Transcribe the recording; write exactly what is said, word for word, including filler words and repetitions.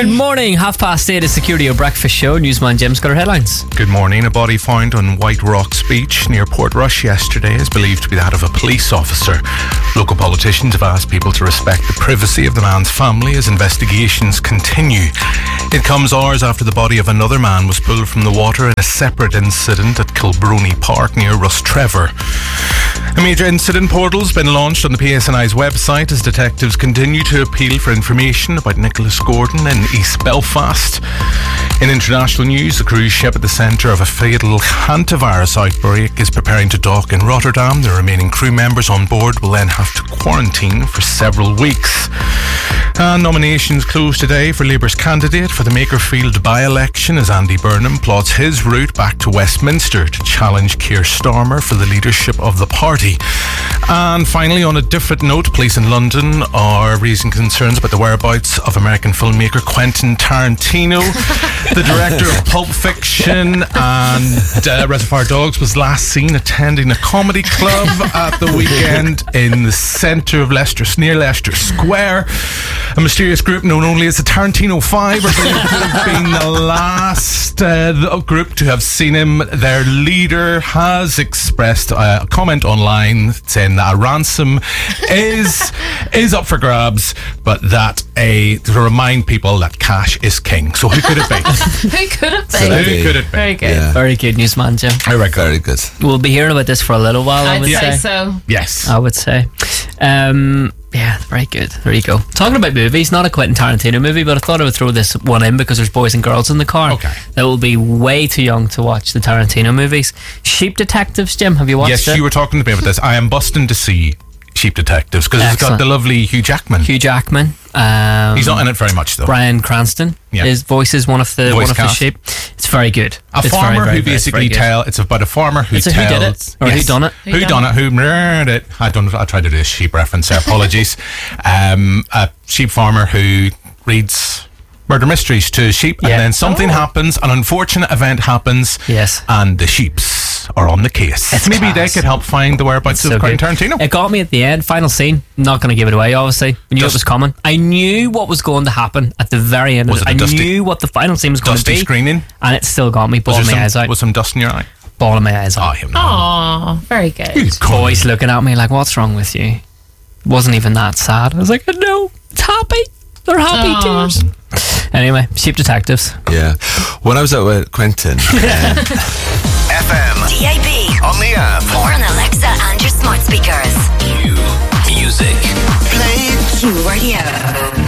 Good morning. Half past eight is Security of Breakfast Show. Newsman Jim's got our headlines. Good morning. A body found on White Rocks Beach near Portrush yesterday is believed to be that of a police officer. Local politicians have asked people to respect the privacy of the man's family as investigations continue. It comes hours after the body of another man was pulled from the water in a separate incident at Kilbrony Park near Rustrevor. A major incident portal's been launched on the P S N I's website as detectives continue to appeal for information about Nicholas Gordon in East Belfast. In international news, the cruise ship at the centre of a fatal hantavirus outbreak is preparing to dock in Rotterdam. The remaining crew members on board will then have to quarantine for several weeks. And nominations close today for Labour's candidate for the Makerfield by-election as Andy Burnham plots his route back to Westminster to challenge Keir Starmer for the leadership of the party. And finally, on a different note, police in London are raising concerns about the whereabouts of American filmmaker Quentin Tarantino. The director of Pulp Fiction and uh, Reservoir Dogs was last seen attending a comedy club at the weekend in the centre of Leicester, near Leicester Square. A mysterious group known only as the Tarantino Five are believed to have been the last uh, group to have seen him. Their leader has expressed uh, a comment online saying that a ransom is is up for grabs, but that a to remind people that cash is king. So who could it be? Who could it be? So who could it be? Very good. Yeah. Very good, Newsman Jim. I reckon. Very good. We'll be hearing about this for a little while, I I'd would say say. so. Yes. I would say. Um, yeah, very good. There you go. Talking about movies, not a Quentin Tarantino movie, but I thought I would throw this one in because there's boys and girls in the car. Okay. That will be way too young to watch the Tarantino movies. Sheep Detectives, Jim, have you watched Yes, it? you were talking to me about this. I am busting to see Sheep Detectives because it's got Excellent. the lovely Hugh Jackman. Hugh Jackman. Um, He's not in it very much though. Bryan Cranston. Yeah. His voice is one of the Voice one of the cast. sheep. It's very good. A it's farmer very, very, who very, basically very good. tell. It's about a farmer who It's a tells. who did it or who done it. Who, done it? Who murdered it? I don't. I tried to do a sheep reference there. Apologies. um, a sheep farmer who reads murder mysteries to sheep, Yeah. and then something Oh. happens. An unfortunate event happens. Yes. And the sheeps are on the case. It's Maybe they class. could help find the whereabouts So of Quentin good. Tarantino. It got me at the end, final scene. Not going to give it away, obviously. I knew Dust- it was coming. I knew what was going to happen at the very end. Was of it I a dusty- knew what the final scene was going to Dusty be. screening. And it still got me, Was bawling there my eyes some, out. was some dust in your eye? Bawling my eyes Oh, out. him. No. Aw, very good. Boys looking at me like, what's wrong with you? Wasn't even that sad. I was like, no, it's happy. They're happy Aw. tears. Anyway, Sheep Detectives. Yeah. When I was out with Quentin, um, F M, D A B, on the app. or on Alexa and your smart speakers. Q Music. Q Radio.